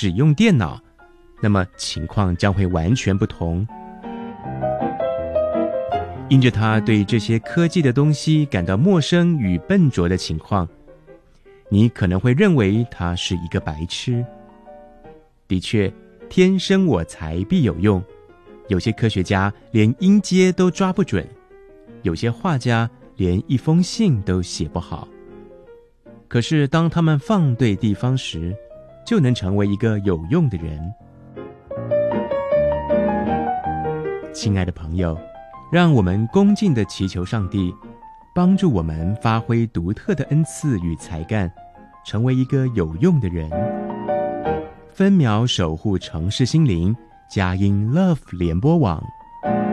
使用电脑，那么情况将会完全不同。因着他对这些科技的东西感到陌生与笨拙的情况，你可能会认为他是一个白痴。的确，天生我材必有用，有些科学家连音阶都抓不准，有些画家连一封信都写不好。可是当他们放对地方时，就能成为一个有用的人。亲爱的朋友，让我们恭敬地祈求上帝，帮助我们发挥独特的恩赐与才干，成为一个有用的人。分秒守护城市心灵，佳音 Love 联播网。